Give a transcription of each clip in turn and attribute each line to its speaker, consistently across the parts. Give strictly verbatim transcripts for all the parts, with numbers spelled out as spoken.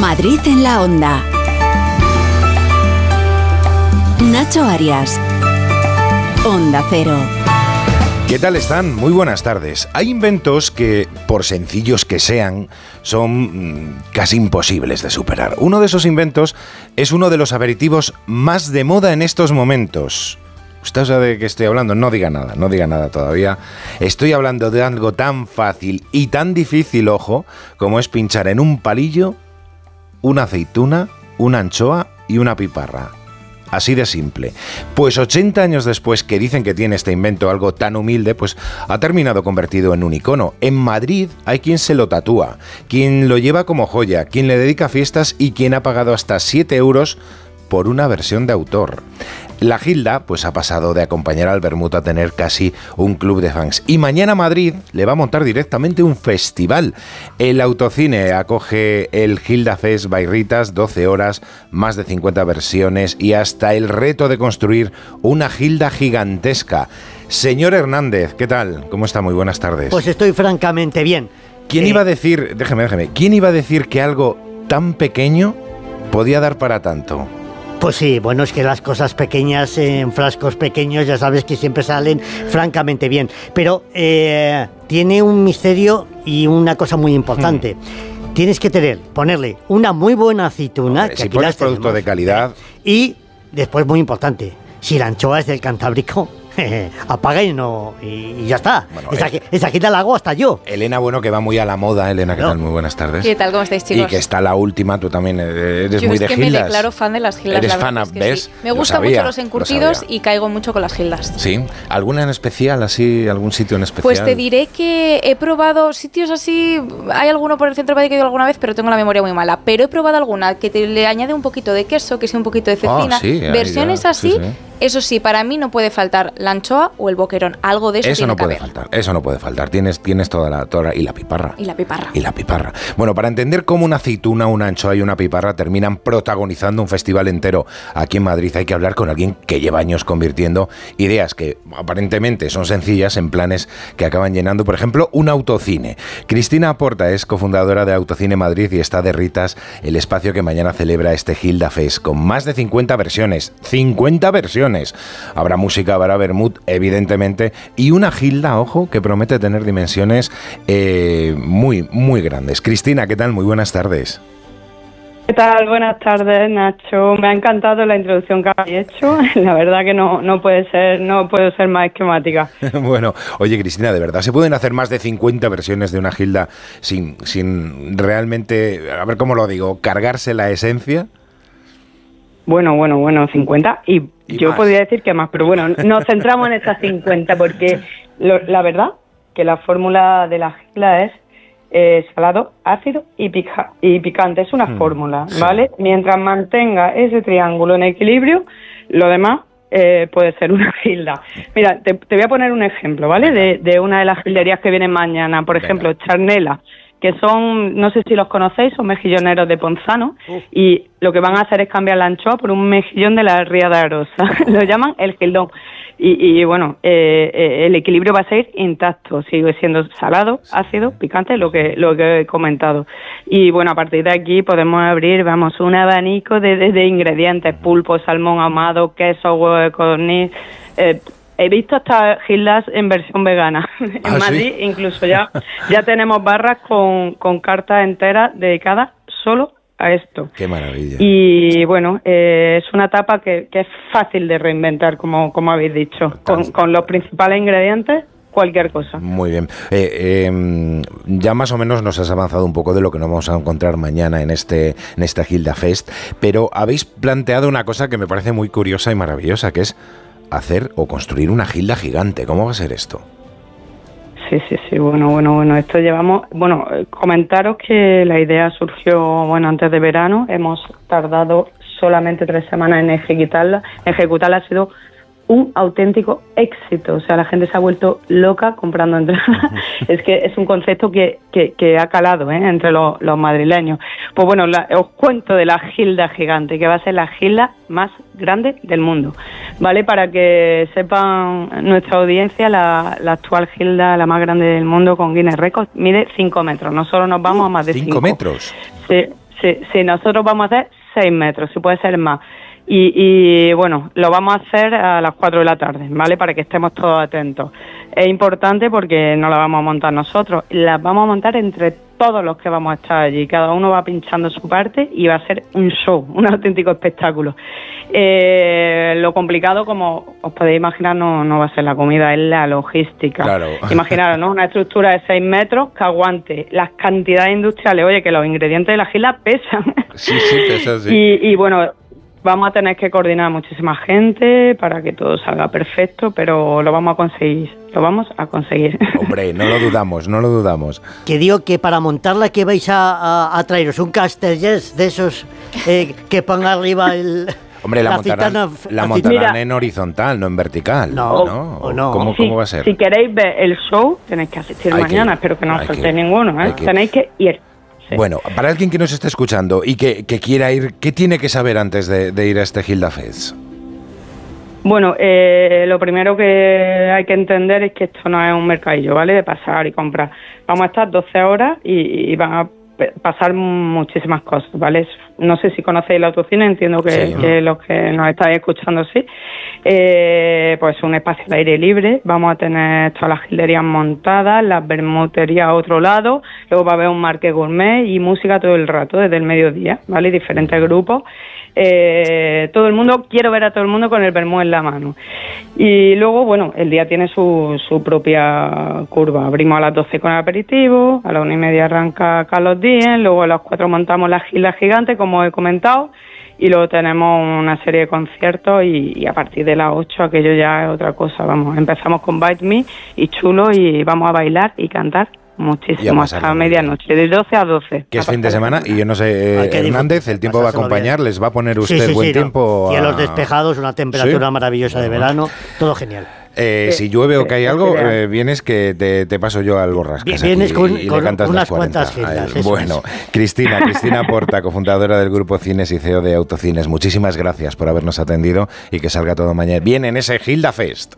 Speaker 1: Madrid en la Onda. Nacho Arias. Onda Cero.
Speaker 2: ¿Qué tal están? Muy buenas tardes. Hay inventos que, por sencillos que sean, son mmm, casi imposibles de superar. Uno de esos inventos es uno de los aperitivos más de moda en estos momentos. ¿Usted sabe de qué estoy hablando? No diga nada, no diga nada todavía. Estoy hablando de algo tan fácil y tan difícil, ojo, como es pinchar en un palillo una aceituna, una anchoa y una piparra. Así de simple. Pues ochenta años después que dicen que tiene este invento algo tan humilde, pues ha terminado convertido en un icono. En Madrid hay quien se lo tatúa, quien lo lleva como joya, quien le dedica fiestas y quien ha pagado hasta siete euros por una versión de autor. La Gilda pues ha pasado de acompañar al vermut a tener casi un club de fans. Y mañana Madrid le va a montar directamente un festival. El Autocine acoge el Gilda Fest by Ritas, doce horas, más de cincuenta versiones y hasta el reto de construir una Gilda gigantesca. Señor Hernández, ¿qué tal? ¿Cómo está? Muy buenas tardes.
Speaker 3: Pues estoy francamente bien.
Speaker 2: ¿Quién eh... iba a decir, déjeme, déjeme, quién iba a decir que algo tan pequeño podía dar para tanto?
Speaker 3: Pues sí, bueno, es que las cosas pequeñas en frascos pequeños ya sabes que siempre salen francamente bien. Pero eh, tiene un misterio y una cosa muy importante. Hmm. Tienes que tener, ponerle una muy buena aceituna.
Speaker 2: Hombre, que si pones producto tenemos, de calidad.
Speaker 3: Y después, muy importante, si la anchoa es del Cantábrico, apaga y no y, y ya está. Bueno, esa, eh, esa quita la hago hasta yo.
Speaker 2: Elena, bueno, que va muy a la moda. Elena, ¿qué no. tal? Muy buenas tardes.
Speaker 4: ¿Qué tal? ¿Cómo estáis, chicos?
Speaker 2: Y que está la última, tú también eres
Speaker 4: yo
Speaker 2: muy
Speaker 4: es
Speaker 2: de
Speaker 4: que
Speaker 2: gildas.
Speaker 4: Me declaro fan de las gildas.
Speaker 2: Eres fan, ¿ves?
Speaker 4: Sí. Me gustan mucho los encurtidos y caigo mucho con las gildas.
Speaker 2: ¿Sí? ¿Alguna en especial, así, algún sitio en especial?
Speaker 4: Pues te diré que he probado sitios así, hay alguno por el centro de Madrid que he ido alguna vez, pero tengo la memoria muy mala. Pero he probado alguna que te le añade un poquito de queso, que sea un poquito de cecina.
Speaker 2: Oh, sí,
Speaker 4: versiones
Speaker 2: ya,
Speaker 4: así.
Speaker 2: Sí, sí.
Speaker 4: Eso sí, para mí no puede faltar la anchoa o el boquerón. Algo de eso,
Speaker 2: eso
Speaker 4: tiene
Speaker 2: no
Speaker 4: que
Speaker 2: puede
Speaker 4: haber.
Speaker 2: faltar. Eso no puede faltar. Tienes, tienes toda la, toda la... Y la piparra.
Speaker 4: Y la piparra.
Speaker 2: Y la piparra. Bueno, para entender cómo una aceituna, una anchoa y una piparra terminan protagonizando un festival entero aquí en Madrid, hay que hablar con alguien que lleva años convirtiendo ideas que aparentemente son sencillas en planes que acaban llenando, por ejemplo, un autocine. Cristina Porta es cofundadora de Autocine Madrid y está de Ritas, el espacio que mañana celebra este Gilda Fest, con más de cincuenta versiones. ¡cincuenta versiones! Habrá música, habrá vermut, evidentemente, y una Gilda, ojo, que promete tener dimensiones eh, muy, muy grandes. Cristina, ¿qué tal? Muy buenas tardes.
Speaker 5: ¿Qué tal? Buenas tardes, Nacho. Me ha encantado la introducción que habéis hecho. La verdad que no, no puede ser, no puedo ser más esquemática.
Speaker 2: Bueno, oye, Cristina, ¿de verdad se pueden hacer más de cincuenta versiones de una Gilda sin, sin realmente, a ver cómo lo digo, cargarse la esencia?
Speaker 5: Bueno, bueno, bueno, cincuenta y, y yo más. Podría decir que más, pero bueno, nos centramos en esas cincuenta porque lo, la verdad que la fórmula de la Gilda es eh, salado, ácido y, pica, y picante. Es una hmm, fórmula, ¿vale? Sí. Mientras mantenga ese triángulo en equilibrio, lo demás eh, puede ser una Gilda. Mira, te, te voy a poner un ejemplo, ¿vale? De, de una de las gilderías que vienen mañana, por ejemplo, Venga. Charnela, que son, no sé si los conocéis, son mejilloneros de Ponzano, uh. y lo que van a hacer es cambiar la anchoa por un mejillón de la Ría de Arosa. Lo llaman el Gildón. Y, y bueno, eh, eh, el equilibrio va a ser intacto, sigue siendo salado, ácido, picante, lo que lo que he comentado. Y bueno, a partir de aquí podemos abrir, vamos, un abanico de, de, de ingredientes: pulpo, salmón ahumado, queso, huevo de codorniz. Eh, He visto hasta gildas en versión vegana. En ¿Ah, Madrid sí? Incluso ya, ya tenemos barras con, con cartas enteras dedicadas solo a esto.
Speaker 2: ¡Qué maravilla!
Speaker 5: Y bueno, eh, es una etapa que, que es fácil de reinventar, como, como habéis dicho. Con, con los principales ingredientes, cualquier cosa.
Speaker 2: Muy bien. Eh, eh, ya más o menos nos has avanzado un poco de lo que nos vamos a encontrar mañana en este en esta Gilda Fest, pero habéis planteado una cosa que me parece muy curiosa y maravillosa, que es hacer o construir una Gilda gigante. ¿Cómo va a ser esto?
Speaker 5: Sí, sí, sí, bueno, bueno, bueno, esto llevamos, bueno, comentaros que la idea surgió, bueno, antes de verano, hemos tardado solamente tres semanas en ejecutarla, ejecutarla ha sido un auténtico éxito, o sea, la gente se ha vuelto loca comprando entradas. Es que es un concepto que, que, que ha calado, ¿eh? Entre los, los madrileños. Pues bueno, la, os cuento de la Gilda gigante, que va a ser la Gilda más grande del mundo, ¿vale? Para que sepan nuestra audiencia, la, la actual Gilda, la más grande del mundo con Guinness Records, mide cinco metros. Nosotros nos vamos uh, a más de cinco.
Speaker 2: ¿cinco metros?
Speaker 5: Sí. Sí, sí, nosotros vamos a hacer seis metros, si puede ser más. Y, y bueno, lo vamos a hacer a las cuatro de la tarde, ¿vale? Para que estemos todos atentos. Es importante porque no la vamos a montar nosotros, la vamos a montar entre todos los que vamos a estar allí. Cada uno va pinchando su parte y va a ser un show, un auténtico espectáculo. Eh, lo complicado, como os podéis imaginar, no, no va a ser la comida, es la logística.
Speaker 2: Claro.
Speaker 5: Imaginaros, ¿no? Una estructura de seis metros que aguante las cantidades industriales. Oye, que los ingredientes de la gila pesan.
Speaker 2: Sí, sí, pesan, sí.
Speaker 5: Y, y bueno... Vamos a tener que coordinar muchísima gente para que todo salga perfecto, pero lo vamos a conseguir, lo vamos a conseguir.
Speaker 2: Hombre, no lo dudamos, no lo dudamos.
Speaker 3: Que digo que para montarla, ¿qué vais a, a, a traeros? ¿Un Castellers de esos eh, que ponga arriba el...?
Speaker 2: Hombre, la, la montarán,
Speaker 3: citana,
Speaker 2: la montarán en horizontal, no en vertical.
Speaker 3: No,
Speaker 2: ¿no?
Speaker 3: o no.
Speaker 2: ¿Cómo,
Speaker 5: sí,
Speaker 2: ¿Cómo va a ser?
Speaker 5: Si queréis ver el show, tenéis que asistir
Speaker 2: hay
Speaker 5: mañana,
Speaker 2: que,
Speaker 5: espero que no os faltéis
Speaker 2: que,
Speaker 5: ninguno, ¿eh?
Speaker 2: que,
Speaker 5: Tenéis que ir. Sí.
Speaker 2: Bueno, para alguien que nos esté escuchando y que, que quiera ir, ¿qué tiene que saber antes de, de ir a este Gilda Fest?
Speaker 5: Bueno, eh, lo primero que hay que entender es que esto no es un mercadillo, ¿vale? De pasar y comprar. Vamos a estar doce horas y, y van a pasar muchísimas cosas, ¿vale? No sé si conocéis el autocine, entiendo que, sí, que los que nos estáis escuchando sí. Eh, pues un espacio de aire libre, vamos a tener todas las gilderías montadas, las bermuterías a otro lado, luego va a haber un market gourmet y música todo el rato, desde el mediodía, ¿vale? Diferentes grupos. Eh, todo el mundo, quiero ver a todo el mundo con el vermú en la mano. Y luego, bueno, el día tiene su, su propia curva. Abrimos a las doce con el aperitivo, a las una y media arranca Carlos Díez, luego a las cuatro montamos la gila gigante, como he comentado, y luego tenemos una serie de conciertos y, y a partir de las ocho aquello ya es otra cosa. Vamos, empezamos con Bite Me y Chulo y vamos a bailar y cantar muchísimo, hasta medianoche, de doce a doce.
Speaker 2: Que es fin de semana y yo no sé, eh, Hernández, el tiempo va a acompañar, bien. Les va a poner usted sí, sí, buen sí, tiempo.
Speaker 3: No.
Speaker 2: A...
Speaker 3: Cielos despejados, una temperatura ¿sí? maravillosa de verano, todo genial.
Speaker 2: Eh, si llueve o cae algo, eh, vienes que te, te paso yo al borrascas.
Speaker 3: Vienes
Speaker 2: aquí,
Speaker 3: con,
Speaker 2: y
Speaker 3: con
Speaker 2: le cantas
Speaker 3: unas cuantas giras.
Speaker 2: Bueno, es. Cristina, Cristina Porta, cofundadora del Grupo Cines y C E O de Autocines, muchísimas gracias por habernos atendido y que salga todo mañana bien en ese Gilda Fest.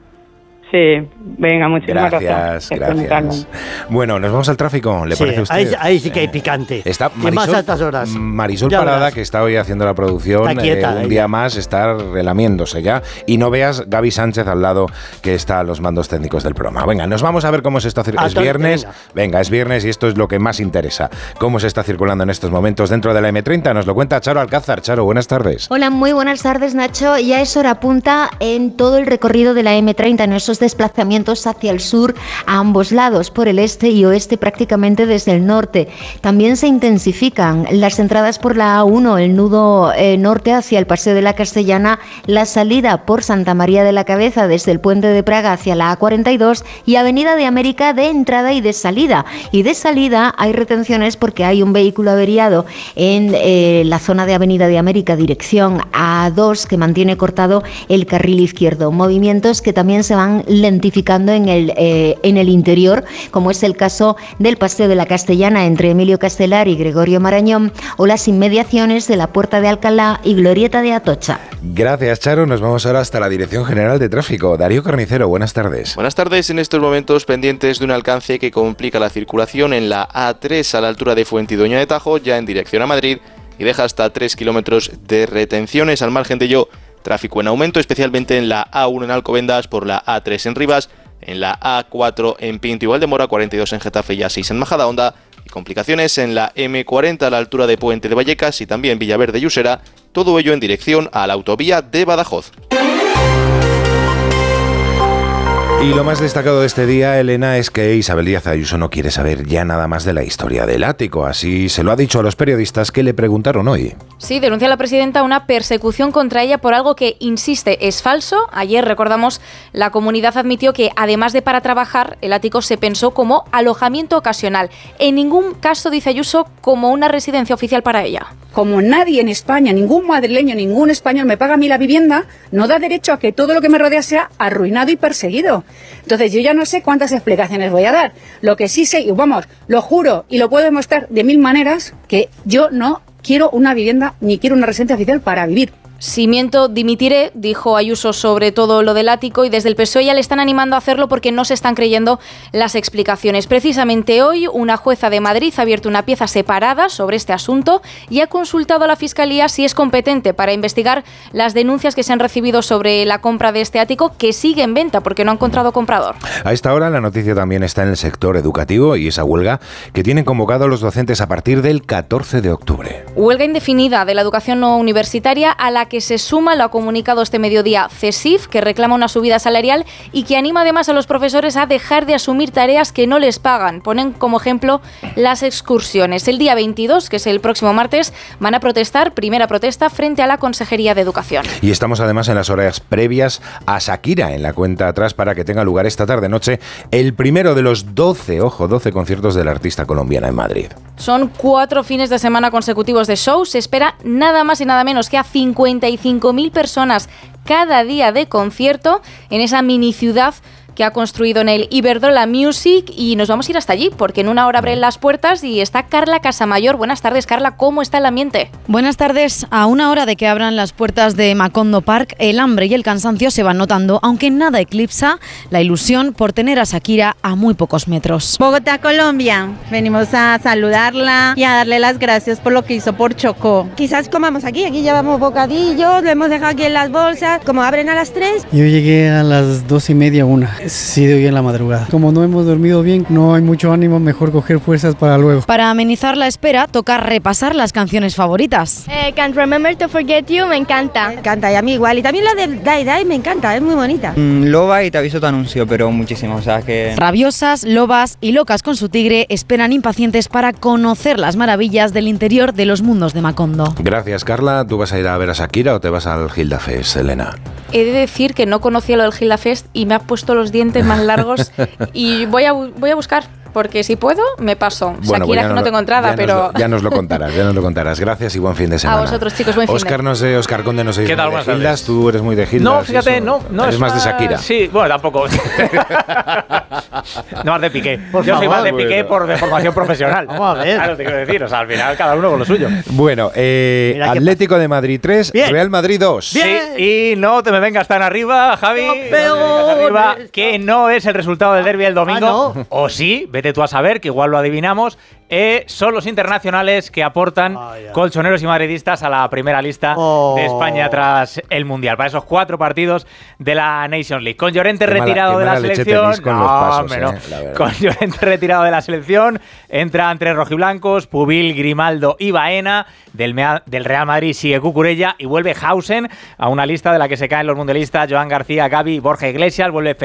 Speaker 5: Sí, venga, muchísimas gracias.
Speaker 2: Gracias, gracias. Bueno, nos vamos al tráfico, ¿le
Speaker 3: sí,
Speaker 2: parece a usted?
Speaker 3: Ahí, ahí sí que hay picante.
Speaker 2: Está Marisol,
Speaker 3: más altas horas.
Speaker 2: Marisol Parada, verás. Que está hoy haciendo la producción, está quieta, eh, un ella. día más está relamiéndose ya. Y no veas Gaby Sánchez al lado, que está a los mandos técnicos del programa. Venga, nos vamos a ver cómo se está circulando. Es viernes, venga. venga, es viernes y esto es lo que más interesa. Cómo se está circulando en estos momentos dentro de la eme treinta. Nos lo cuenta Charo Alcázar. Charo, buenas tardes.
Speaker 6: Hola, muy buenas tardes, Nacho. Ya es hora punta en todo el recorrido de la eme treinta, en esos desplazamientos hacia el sur a ambos lados, por el este y oeste prácticamente desde el norte. También se intensifican las entradas por la A uno, el nudo eh, norte hacia el Paseo de la Castellana, la salida por Santa María de la Cabeza desde el Puente de Praga hacia la A cuarenta y dos y Avenida de América de entrada y de salida. Y de salida hay retenciones porque hay un vehículo averiado en eh, la zona de Avenida de América, dirección A dos, que mantiene cortado el carril izquierdo. Movimientos que también se van lentificando en el, eh, en el interior, como es el caso del Paseo de la Castellana entre Emilio Castelar y Gregorio Marañón, o las inmediaciones de la Puerta de Alcalá y Glorieta de Atocha.
Speaker 2: Gracias, Charo. Nos vamos ahora hasta la Dirección General de Tráfico. Darío Carnicero, buenas tardes.
Speaker 7: Buenas tardes. En estos momentos pendientes de un alcance que complica la circulación en la A tres a la altura de Fuentidueña de Tajo, ya en dirección a Madrid, y deja hasta tres kilómetros de retenciones. Al margen de ello, tráfico en aumento, especialmente en la A uno en Alcobendas, por la A tres en Rivas, en la A cuatro en Pinto y Valdemora, cuarenta y dos en Getafe y A seis en Majadahonda, y complicaciones en la eme cuarenta a la altura de Puente de Vallecas y también Villaverde y Usera, todo ello en dirección a la autovía de Badajoz.
Speaker 2: Y lo más destacado de este día, Elena, es que Isabel Díaz Ayuso no quiere saber ya nada más de la historia del ático. Así se lo ha dicho a los periodistas que le preguntaron hoy.
Speaker 4: Sí, denuncia la presidenta una persecución contra ella por algo que, insiste, es falso. Ayer, recordamos, la comunidad admitió que, además de para trabajar, el ático se pensó como alojamiento ocasional. En ningún caso, dice Ayuso, como una residencia oficial para ella.
Speaker 8: Como nadie en España, ningún madrileño, ningún español me paga a mí la vivienda, no da derecho a que todo lo que me rodea sea arruinado y perseguido. Entonces yo ya no sé cuántas explicaciones voy a dar. Lo que sí sé, y vamos, lo juro y lo puedo demostrar de mil maneras, que yo no quiero una vivienda ni quiero una residencia oficial para vivir.
Speaker 4: Si miento, dimitiré, dijo Ayuso sobre todo lo del ático, y desde el P S O E ya le están animando a hacerlo porque no se están creyendo las explicaciones. Precisamente hoy, una jueza de Madrid ha abierto una pieza separada sobre este asunto y ha consultado a la Fiscalía si es competente para investigar las denuncias que se han recibido sobre la compra de este ático, que sigue en venta porque no ha encontrado comprador.
Speaker 2: A esta hora la noticia también está en el sector educativo y esa huelga que tienen convocado los docentes a partir del catorce de octubre.
Speaker 4: Huelga indefinida de la educación no universitaria a la que se suma, lo ha comunicado este mediodía CESIF, que reclama una subida salarial y que anima además a los profesores a dejar de asumir tareas que no les pagan. Ponen como ejemplo las excursiones. El día veintidós, que es el próximo martes, van a protestar, primera protesta, frente a la Consejería de Educación.
Speaker 2: Y estamos además en las horas previas a Shakira, en la cuenta atrás para que tenga lugar esta tarde-noche el primero de los doce, ojo, doce conciertos de la artista colombiana en Madrid.
Speaker 4: Son cuatro fines de semana consecutivos de shows. Se espera nada más y nada menos que a cincuenta y cinco mil personas cada día de concierto en esa mini ciudad que ha construido en el Iberdrola Music, y nos vamos a ir hasta allí porque en una hora abren las puertas y está Carla Casamayor. Buenas tardes, Carla, ¿cómo está el ambiente?
Speaker 9: Buenas tardes. A una hora de que abran las puertas de Macondo Park, el hambre y el cansancio se van notando, aunque nada eclipsa la ilusión por tener a Shakira a muy pocos metros.
Speaker 10: Bogotá, Colombia. Venimos a saludarla y a darle las gracias por lo que hizo por Chocó. Quizás comamos aquí, aquí llevamos bocadillos, lo hemos dejado aquí en las bolsas, como abren a las tres.
Speaker 11: Yo llegué a las dos y media, una. Sí, de hoy en la madrugada. Como no hemos dormido bien, no hay mucho ánimo, mejor coger fuerzas para luego.
Speaker 9: Para amenizar la espera, toca repasar las canciones favoritas.
Speaker 12: Eh, Can't Remember to Forget You, me encanta.
Speaker 10: Me encanta, y a mí igual. Y también la de Die Die me encanta, es muy bonita.
Speaker 13: Mm, loba y Te aviso tu anuncio, pero muchísimo, o sea que...
Speaker 9: Rabiosas, lobas y locas con su tigre esperan impacientes para conocer las maravillas del interior de los mundos de Macondo.
Speaker 2: Gracias, Carla. ¿Tú vas a ir a ver a Shakira o te vas al Gilda Fest, Elena?
Speaker 4: He de decir que no conocía lo del Gilda Fest y me ha puesto los dientes más largos y voy a, voy a buscar, porque si puedo, me paso.
Speaker 2: Bueno,
Speaker 4: Shakira,
Speaker 2: pues
Speaker 4: que no tengo entrada,
Speaker 2: ya
Speaker 4: pero...
Speaker 2: Nos lo, ya nos lo contarás, ya nos lo contarás. Gracias y buen fin de semana.
Speaker 4: A vosotros, chicos, buen fin de
Speaker 2: Óscar, no sé, Óscar Conde, no sé
Speaker 14: ¿Qué tal,
Speaker 2: de Gildas, tú eres muy de Gildas.
Speaker 14: No, fíjate, no, no.
Speaker 2: Eres
Speaker 14: es
Speaker 2: más
Speaker 14: una...
Speaker 2: de Shakira.
Speaker 14: Sí, bueno, tampoco. No más de Piqué.
Speaker 3: Por
Speaker 14: Yo
Speaker 3: favor,
Speaker 14: soy más de Piqué
Speaker 2: bueno.
Speaker 14: por de formación profesional.
Speaker 3: Vamos a ver.
Speaker 14: Claro, te quiero decir, o sea, al final cada uno con lo suyo.
Speaker 2: Bueno, eh, Atlético de Madrid tres,
Speaker 3: Bien.
Speaker 2: Real Madrid dos.
Speaker 14: Sí, y no te me vengas tan arriba, Javi. No,
Speaker 3: Campeones.
Speaker 14: arriba, que no es el resultado del derbi del domingo.
Speaker 3: Ah, no.
Speaker 14: O sí, vete tú a saber, que igual lo adivinamos. Eh, son los internacionales que aportan
Speaker 3: Ah, ya.
Speaker 14: colchoneros y madridistas a la primera lista
Speaker 3: Oh.
Speaker 14: de España tras el Mundial, para esos cuatro partidos de la Nations League. Con Llorente
Speaker 2: Qué mala-
Speaker 14: retirado
Speaker 2: qué
Speaker 14: de la
Speaker 2: mala leche
Speaker 14: selección.
Speaker 2: tenéis con los pasos,
Speaker 14: hombre, no.
Speaker 2: eh, la verdad.
Speaker 14: Con Llorente retirado de la selección, entran tres rojiblancos, Pubil, Grimaldo y Baena. Del, Mea- del Real Madrid sigue Cucurella y vuelve Hausen a una lista de la que se caen los mundialistas Joan García, Gavi, Borja Iglesias. Vuelve